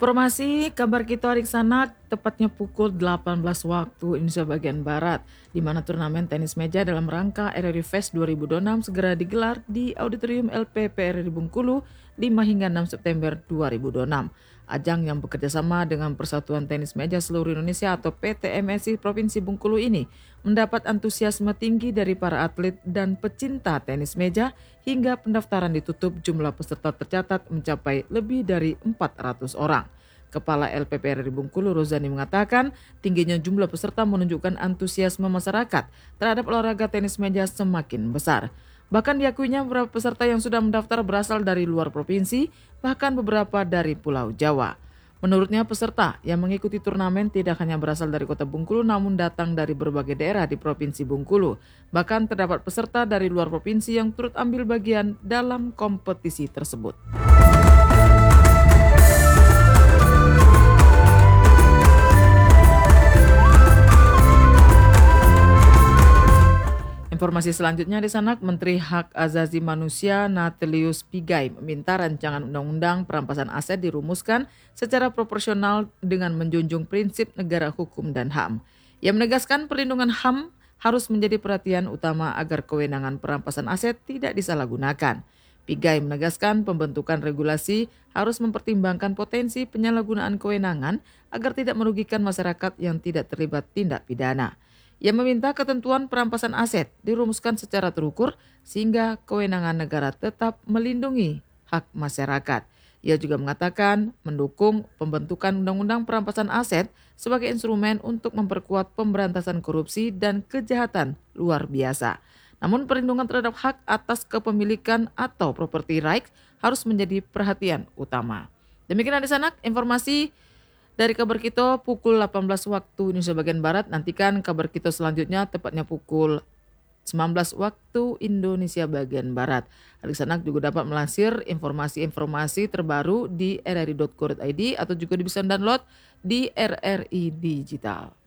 Informasi kabar kita adik sanak tepatnya pukul 18 waktu Indonesia bagian Barat, di mana turnamen tenis meja dalam rangka RRI Fest 2026 segera digelar di Auditorium LPPRRI Bengkulu 5 hingga 6 September 2026. Ajang yang bekerjasama dengan Persatuan Tenis Meja Seluruh Indonesia atau PTMSI Provinsi Bengkulu ini mendapat antusiasme tinggi dari para atlet dan pecinta tenis meja hingga pendaftaran ditutup. Jumlah peserta tercatat mencapai lebih dari 400 orang. Kepala LPPRRI Bengkulu Rozani mengatakan tingginya jumlah peserta menunjukkan antusiasme masyarakat terhadap olahraga tenis meja semakin besar. Bahkan diakuinya beberapa peserta yang sudah mendaftar berasal dari luar provinsi, bahkan beberapa dari Pulau Jawa. Menurutnya peserta yang mengikuti turnamen tidak hanya berasal dari kota Bengkulu namun datang dari berbagai daerah di Provinsi Bengkulu. Bahkan terdapat peserta dari luar provinsi yang turut ambil bagian dalam kompetisi tersebut. Informasi selanjutnya di sana, Menteri Hak Asasi Manusia Natalius Pigai meminta rancangan undang-undang perampasan aset dirumuskan secara proporsional dengan menjunjung prinsip negara hukum dan HAM. Ia menegaskan perlindungan HAM harus menjadi perhatian utama agar kewenangan perampasan aset tidak disalahgunakan. Pigai menegaskan pembentukan regulasi harus mempertimbangkan potensi penyalahgunaan kewenangan agar tidak merugikan masyarakat yang tidak terlibat tindak pidana. Ia meminta ketentuan perampasan aset dirumuskan secara terukur sehingga kewenangan negara tetap melindungi hak masyarakat. Ia juga mengatakan mendukung pembentukan undang-undang perampasan aset sebagai instrumen untuk memperkuat pemberantasan korupsi dan kejahatan luar biasa. Namun perlindungan terhadap hak atas kepemilikan atau property rights harus menjadi perhatian utama. Demikian di sana informasi dari kabar kita pukul 18 waktu Indonesia bagian Barat. Nantikan kabar kita selanjutnya tepatnya pukul 19 waktu Indonesia bagian Barat. Adik sanak juga dapat melansir informasi-informasi terbaru di rri.co.id atau juga bisa download di RRI Digital.